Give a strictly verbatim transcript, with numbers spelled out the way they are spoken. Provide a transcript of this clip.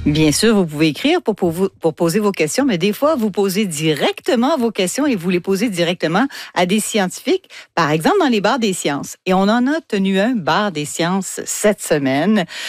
Bien sûr, vous pouvez écrire pour, pour, vous, pour poser vos questions, mais des fois, vous posez directement vos questions et vous les posez directement à des scientifiques, par exemple dans les bars des sciences. Et on en a tenu un bar des sciences cette semaine.